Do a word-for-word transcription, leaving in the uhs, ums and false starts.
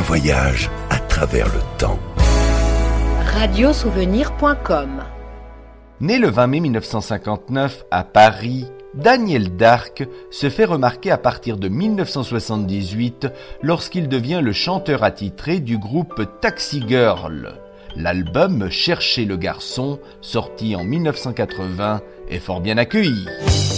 voyage à travers le temps. radiosouvenir point com. Né le vingt mai mille neuf cent cinquante-neuf à Paris, Daniel Darc se fait remarquer à partir de mille neuf cent soixante-dix-huit lorsqu'il devient le chanteur attitré du groupe Taxi Girl. L'album Cherchez le garçon, sorti en mille neuf cent quatre-vingts, est fort bien accueilli.